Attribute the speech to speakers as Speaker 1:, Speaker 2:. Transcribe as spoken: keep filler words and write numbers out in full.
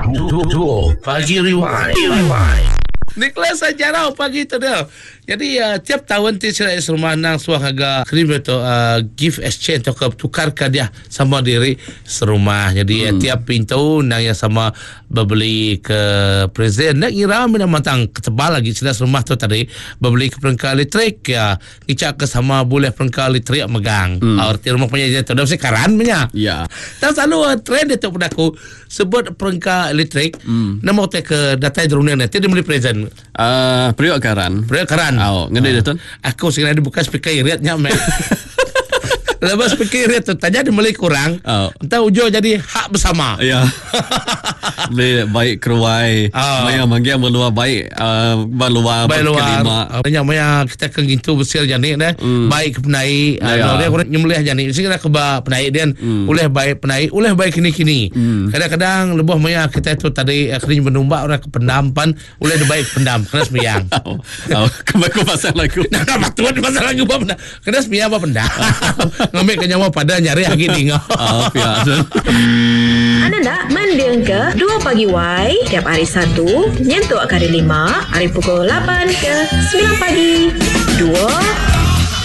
Speaker 1: Dua Pagi Rewind.
Speaker 2: Nicholas sejarah pagi tu dia. Jadi uh, tiap tahun ti sila rumah nang suang harga krim tu uh, gift exchange atau tukarkan dia sama diri serumah. Jadi hmm. uh, tiap pintu nang yang sama berbeli ke present nak ngira mina matang ketebal lagi sila rumah tu tadi berbeli ke perangkat elektrik ya. Icak ke sama boleh perangkat elektrik megang. Hmm. Arti rumah punya je tu dah sekaran punya.
Speaker 3: Ya.
Speaker 2: Tak selalu uh, trend dia tu pada aku sebut perangkat elektrik hmm. nama te ke data drone nanti dia beli present.
Speaker 3: Uh, periuk karan.
Speaker 2: Periuk karan.
Speaker 3: Oh, ngedai dia tu.
Speaker 2: Aku sekarang ada buka speaker iritnya, mek. Lepas speaker irit tu, tanya dia mulai kurang.
Speaker 3: Oh.
Speaker 2: Entah ujung jadi hak bersama.
Speaker 3: Ya. Boleh baik keruai.
Speaker 2: Oh.
Speaker 3: Maya manggil meluar baik. Uh, meluar
Speaker 2: baik luar.
Speaker 3: kelima.
Speaker 2: Banyak maya kita kan gitu besar jani dah. Mm. Baik penai.
Speaker 3: Ya, ya.
Speaker 2: Dia kurang nyembelih jani. Sekarang keba penai dia. Mm. Uleh baik penai. Uleh baik kini-kini. Mm. Kadang-kadang lebih maya kita tu tadi akhirnya menumbak orang ke pendampan. Uleh dia baik pendam. Kena sembiang.
Speaker 3: Oh. Oh. Kemaku pasal lagu.
Speaker 2: Nah, apa tuan pasal lagu apa pendam? Kena sembiang apa pendam? Ngambil kenyawa pada nyari lagi tinggal.
Speaker 3: Oh, biasa.
Speaker 4: Anda nak mendengar ke dua Pagi Y tiap hari Sabtu, nyentuh hari lima, hari pukul lapan ke sembilan pagi. Dua